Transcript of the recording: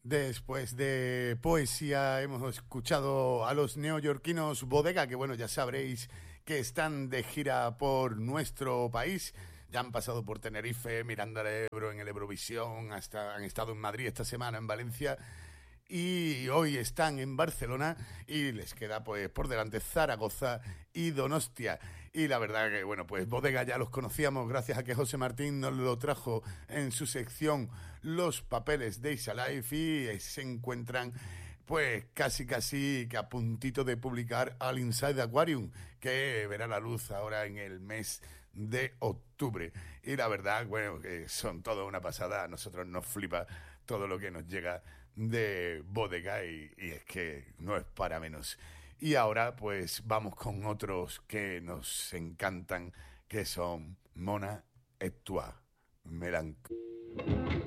Después de poesía hemos escuchado a los neoyorquinos Bodega, que bueno, ya sabréis que están de gira por nuestro país. Ya han pasado por Tenerife, Miranda del Ebro en el Eurovisión, hasta han estado en Madrid esta semana, en Valencia, y hoy están en Barcelona y les queda pues por delante Zaragoza y Donostia. Y la verdad que bueno, pues Bodega ya los conocíamos gracias a que José Martín nos lo trajo en su sección Los Papeles de Is Alive, y se encuentran pues casi que a puntito de publicar Al Inside Aquarium, que verá la luz ahora en el mes de octubre. Y la verdad, bueno, que son toda una pasada. A nosotros nos flipa todo lo que nos llega de Bodega y es que no es para menos. Y ahora pues vamos con otros que nos encantan, que son Mona et toi, Melanc.